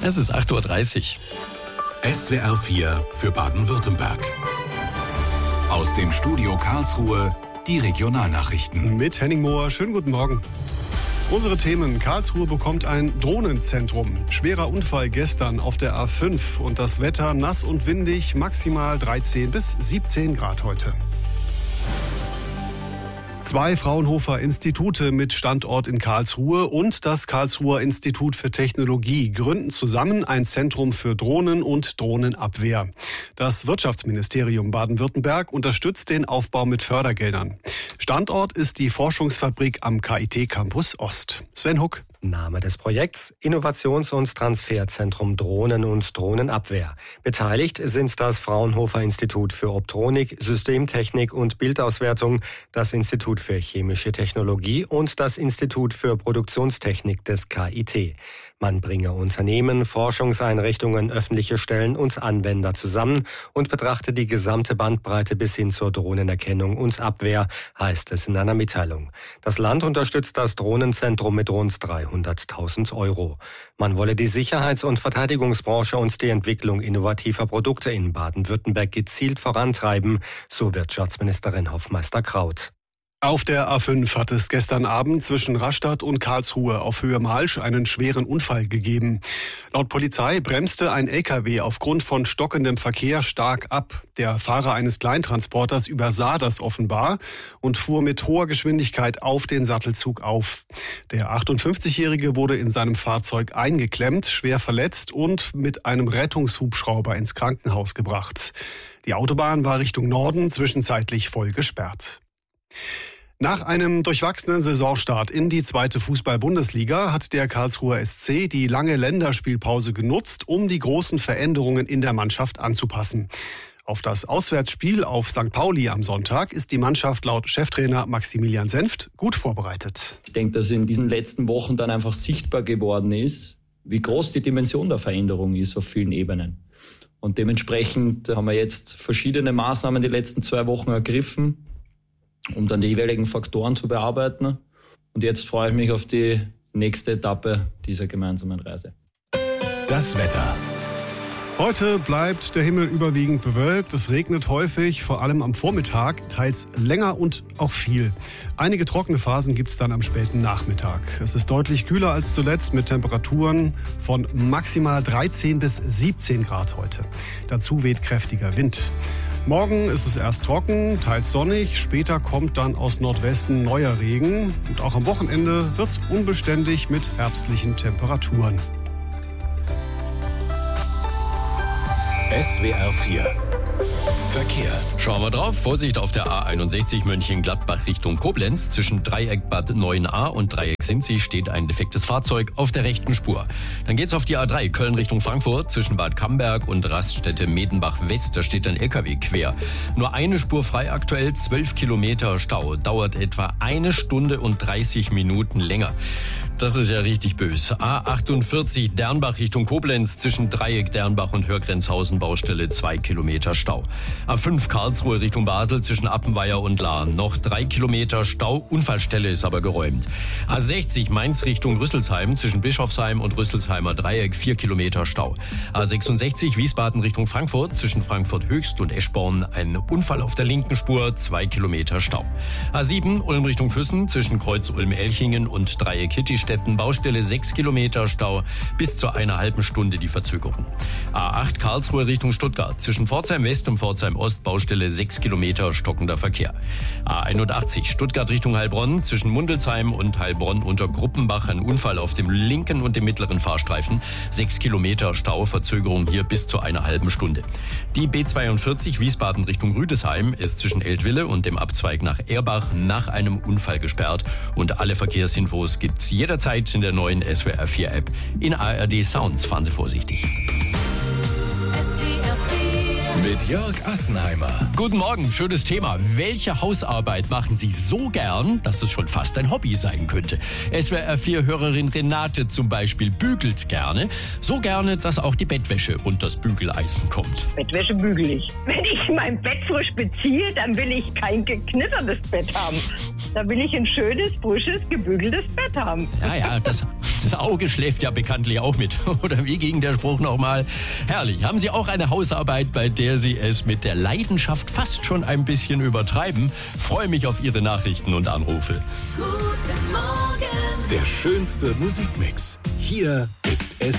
Es ist 8:30 Uhr. SWR 4 für Baden-Württemberg. Aus dem Studio Karlsruhe die Regionalnachrichten. Mit Henning Mohr, schönen guten Morgen. Unsere Themen: Karlsruhe bekommt ein Drohnenzentrum. Schwerer Unfall gestern auf der A5 und das Wetter nass und windig, maximal 13 bis 17 Grad heute. 2 Fraunhofer Institute mit Standort in Karlsruhe und das Karlsruher Institut für Technologie gründen zusammen ein Zentrum für Drohnen und Drohnenabwehr. Das Wirtschaftsministerium Baden-Württemberg unterstützt den Aufbau mit Fördergeldern. Standort ist die Forschungsfabrik am KIT Campus Ost. Sven Huck. Name des Projekts: Innovations- und Transferzentrum Drohnen und Drohnenabwehr. Beteiligt sind das Fraunhofer Institut für Optronik, Systemtechnik und Bildauswertung, das Institut für Chemische Technologie und das Institut für Produktionstechnik des KIT. Man bringe Unternehmen, Forschungseinrichtungen, öffentliche Stellen und Anwender zusammen und betrachte die gesamte Bandbreite bis hin zur Drohnenerkennung und Abwehr, heißt es in einer Mitteilung. Das Land unterstützt das Drohnenzentrum mit rund 300.000 €. Man wolle die Sicherheits- und Verteidigungsbranche und die Entwicklung innovativer Produkte in Baden-Württemberg gezielt vorantreiben, so Wirtschaftsministerin Hoffmeister-Kraut. Auf der A5 hat es gestern Abend zwischen Rastatt und Karlsruhe auf Höhe Malsch einen schweren Unfall gegeben. Laut Polizei bremste ein LKW aufgrund von stockendem Verkehr stark ab. Der Fahrer eines Kleintransporters übersah das offenbar und fuhr mit hoher Geschwindigkeit auf den Sattelzug auf. Der 58-Jährige wurde in seinem Fahrzeug eingeklemmt, schwer verletzt und mit einem Rettungshubschrauber ins Krankenhaus gebracht. Die Autobahn war Richtung Norden zwischenzeitlich voll gesperrt. Nach einem durchwachsenen Saisonstart in die 2. Fußball-Bundesliga hat der Karlsruher SC die lange Länderspielpause genutzt, um die großen Veränderungen in der Mannschaft anzupassen. Auf das Auswärtsspiel auf St. Pauli am Sonntag ist die Mannschaft laut Cheftrainer Maximilian Senft gut vorbereitet. Ich denke, dass in diesen letzten Wochen dann einfach sichtbar geworden ist, wie groß die Dimension der Veränderung ist auf vielen Ebenen. Und dementsprechend haben wir jetzt verschiedene Maßnahmen die letzten 2 Wochen ergriffen, um dann die jeweiligen Faktoren zu bearbeiten. Und jetzt freue ich mich auf die nächste Etappe dieser gemeinsamen Reise. Das Wetter. Heute bleibt der Himmel überwiegend bewölkt. Es regnet häufig, vor allem am Vormittag, teils länger und auch viel. Einige trockene Phasen gibt es dann am späten Nachmittag. Es ist deutlich kühler als zuletzt mit Temperaturen von maximal 13 bis 17 Grad heute. Dazu weht kräftiger Wind. Morgen ist es erst trocken, teils sonnig, später kommt dann aus Nordwesten neuer Regen. Und auch am Wochenende wird es unbeständig mit herbstlichen Temperaturen. SWR 4 Verkehr. Schauen wir drauf. Vorsicht auf der A61 Mönchengladbach Richtung Koblenz. Zwischen Dreieck Bad 9a und Dreieck Sinzig steht ein defektes Fahrzeug auf der rechten Spur. Dann geht's auf die A3 Köln Richtung Frankfurt. Zwischen Bad Camberg und Raststätte Medenbach West. Da steht ein LKW quer. Nur eine Spur frei aktuell. 12 Kilometer Stau. Dauert etwa 1 Stunde und 30 Minuten länger. Das ist ja richtig böse. A48 Dernbach Richtung Koblenz. Zwischen Dreieck Dernbach und Hörgrenzhausen Baustelle 2 Kilometer Stau. A5 Karlsruhe Richtung Basel zwischen Appenweier und Lahr. Noch 3 Kilometer Stau. Unfallstelle ist aber geräumt. A60 Mainz Richtung Rüsselsheim zwischen Bischofsheim und Rüsselsheimer Dreieck 4 Kilometer Stau. A66 Wiesbaden Richtung Frankfurt zwischen Frankfurt Höchst und Eschborn ein Unfall auf der linken Spur, 2 Kilometer Stau. A7 Ulm Richtung Füssen zwischen Kreuz Ulm-Elchingen und Dreieck Hittistetten Baustelle 6 Kilometer Stau, bis zu einer halben Stunde die Verzögerung. A8 Karlsruhe Richtung Stuttgart zwischen Pforzheim West und Pforzheim Ost Baustelle 6 Kilometer stockender Verkehr. A81 Stuttgart Richtung Heilbronn zwischen Mundelsheim und Heilbronn unter Gruppenbach ein Unfall auf dem linken und dem mittleren Fahrstreifen. 6 Kilometer Stau, Verzögerung hier bis zu einer halben Stunde. Die B42 Wiesbaden Richtung Rüdesheim ist zwischen Eltville und dem Abzweig nach Erbach nach einem Unfall gesperrt. Und alle Verkehrsinfos gibt's jederzeit in der neuen SWR 4 App. In ARD Sounds fahren Sie vorsichtig. Mit Jörg Assenheimer. Guten Morgen, schönes Thema. Welche Hausarbeit machen Sie so gern, dass es schon fast ein Hobby sein könnte? SWR4-Hörerin Renate zum Beispiel bügelt gerne. So gerne, dass auch die Bettwäsche unters Bügeleisen kommt. Bettwäsche bügel ich. Wenn ich mein Bett frisch beziehe, dann will ich kein geknittertes Bett haben. Da will ich ein schönes, frisches, gebügeltes Bett haben. Ja, das Auge schläft ja bekanntlich auch mit. Oder wie ging der Spruch nochmal? Herrlich. Haben Sie auch eine Hausarbeit, bei der Sie es mit der Leidenschaft fast schon ein bisschen übertreiben? Freue mich auf Ihre Nachrichten und Anrufe. Der schönste Musikmix. Hier ist